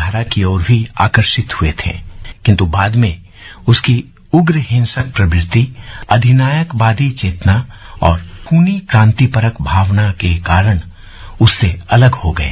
धारा की ओर भी आकर्षित हुए थे, किंतु बाद में उसकी उग्र हिंसक प्रवृत्ति, अधिनायकवादी चेतना और खूनी क्रांतिपरक भावना के कारण उससे अलग हो गए।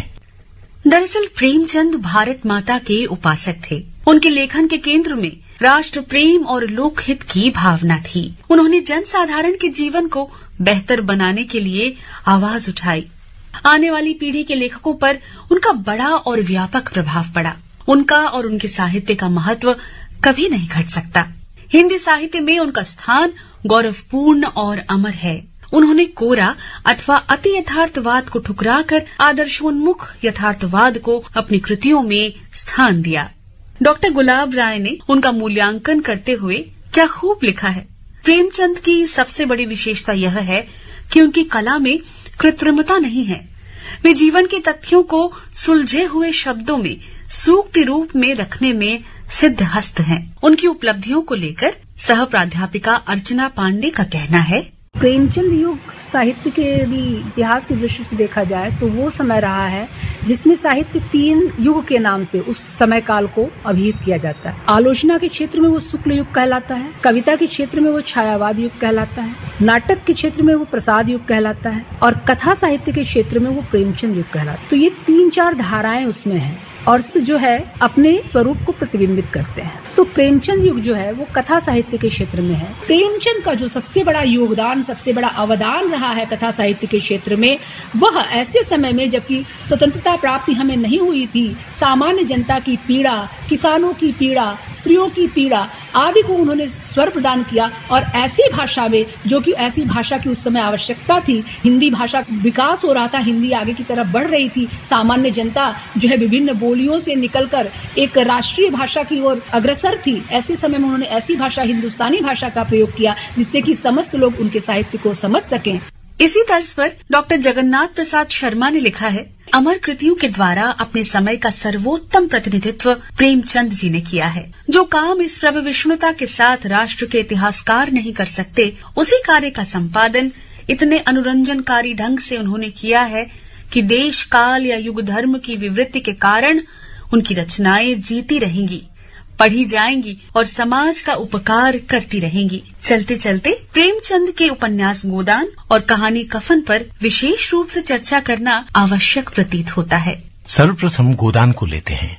दरअसल प्रेमचंद भारत माता के उपासक थे। उनके लेखन के केंद्र में राष्ट्र प्रेम और लोकहित की भावना थी। उन्होंने जनसाधारण के जीवन को बेहतर बनाने के लिए आवाज उठाई। आने वाली पीढ़ी के लेखकों पर उनका बड़ा और व्यापक प्रभाव पड़ा। उनका और उनके साहित्य का महत्व कभी नहीं घट सकता। हिंदी साहित्य में उनका स्थान गौरवपूर्ण और अमर है। उन्होंने कोरा अथवा अति यथार्थवाद को ठुकराकर आदर्शोन्मुख यथार्थवाद को अपनी कृतियों में स्थान दिया। डॉक्टर गुलाब राय ने उनका मूल्यांकन करते हुए क्या खूब लिखा है। प्रेमचंद की सबसे बड़ी विशेषता यह है कि उनकी कला में कृत्रिमता नहीं है। वे जीवन के तथ्यों को सुलझे हुए शब्दों में सूक्ति रूप में रखने में सिद्धहस्त हैं। उनकी उपलब्धियों को लेकर सह प्राध्यापिका अर्चना पांडे का कहना है, प्रेमचंद युग साहित्य के यदि इतिहास की दृष्टि से देखा जाए तो वो समय रहा है जिसमें साहित्य 3 युग के नाम से उस समय काल को अभिहित किया जाता है। आलोचना के क्षेत्र में वो शुक्ल युग कहलाता है, कविता के क्षेत्र में वो छायावाद युग कहलाता है, नाटक के क्षेत्र में वो प्रसाद युग कहलाता है और कथा साहित्य के क्षेत्र में वो प्रेमचंद युग कहलाता है। तो ये 3-4 धाराएं उसमें हैं और जो है अपने स्वरूप को प्रतिबिंबित करते हैं। तो प्रेमचंद युग जो है वो कथा साहित्य के क्षेत्र में है। प्रेमचंद का जो सबसे बड़ा योगदान, सबसे बड़ा अवदान रहा है कथा साहित्य के क्षेत्र में, वह ऐसे समय में जबकि स्वतंत्रता प्राप्ति हमें नहीं हुई थी, सामान्य जनता की पीड़ा, किसानों की पीड़ा, स्त्रियों की पीड़ा आदि को उन्होंने स्वर प्रदान किया और ऐसी भाषा में, जो कि ऐसी भाषा की उस समय आवश्यकता थी, हिंदी भाषा विकास हो रहा था, हिंदी आगे की तरफ बढ़ रही थी, सामान्य जनता जो है विभिन्न बोलियों से निकलकर एक राष्ट्रीय भाषा की ओर अग्रसर थी। ऐसे समय में उन्होंने ऐसी भाषा, हिंदुस्तानी भाषा का प्रयोग किया जिससे कि समस्त लोग उनके साहित्य को समझ सकें। इसी तर्ज पर डॉक्टर जगन्नाथ प्रसाद शर्मा ने लिखा है, अमर कृतियों के द्वारा अपने समय का सर्वोत्तम प्रतिनिधित्व प्रेमचंद जी ने किया है। जो काम इस प्रभु विष्णुता के साथ राष्ट्र के इतिहासकार नहीं कर सकते, उसी कार्य का संपादन इतने अनुरंजनकारी ढंग से उन्होंने किया है कि देश काल या युग धर्म की विवृत्ति के कारण उनकी रचनाएं जीती रहेंगी, पढ़ी जाएंगी और समाज का उपकार करती रहेंगी। चलते चलते प्रेमचंद के उपन्यास गोदान और कहानी कफन पर विशेष रूप से चर्चा करना आवश्यक प्रतीत होता है। सर्वप्रथम गोदान को लेते हैं।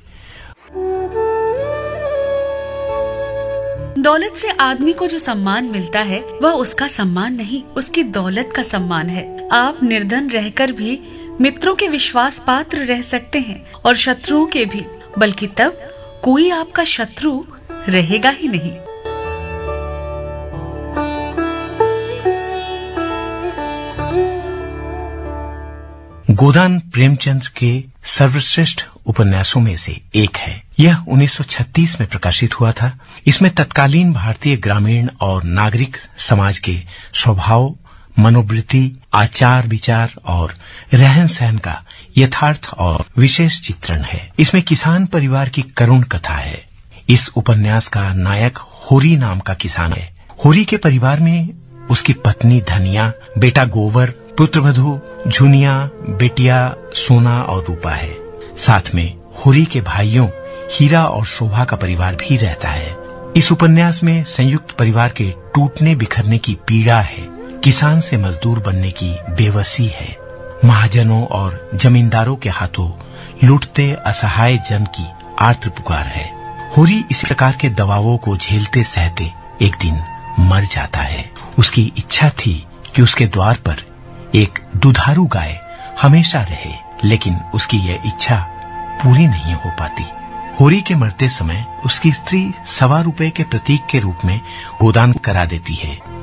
दौलत से आदमी को जो सम्मान मिलता है वह उसका सम्मान नहीं, उसकी दौलत का सम्मान है। आप निर्धन रहकर भी मित्रों के विश्वास पात्र रह सकते हैं और शत्रुओं के भी, बल्कि तब कोई आपका शत्रु रहेगा ही नहीं। गोदान प्रेमचंद के सर्वश्रेष्ठ उपन्यासों में से एक है। यह 1936 में प्रकाशित हुआ था। इसमें तत्कालीन भारतीय ग्रामीण और नागरिक समाज के स्वभाव, मनोवृत्ति, आचार विचार और रहन सहन का यथार्थ और विशेष चित्रण है। इसमें किसान परिवार की करुण कथा है। इस उपन्यास का नायक होरी नाम का किसान है। होरी के परिवार में उसकी पत्नी धनिया, बेटा गोवर, पुत्रवधू झुनिया, बेटिया सोना और रूपा है। साथ में होरी के भाइयों हीरा और शोभा का परिवार भी रहता है। इस उपन्यास में संयुक्त परिवार के टूटने बिखरने की पीड़ा है, किसान से मजदूर बनने की बेवसी है, महाजनों और जमींदारों के हाथों लुटते असहाय जन की आर्त पुकार है। होरी इस प्रकार के दबावों को झेलते सहते एक दिन मर जाता है। उसकी इच्छा थी कि उसके द्वार पर एक दुधारू गाय हमेशा रहे, लेकिन उसकी यह इच्छा पूरी नहीं हो पाती। होरी के मरते समय उसकी स्त्री ₹1.25 के प्रतीक के रूप में गोदान करा देती है।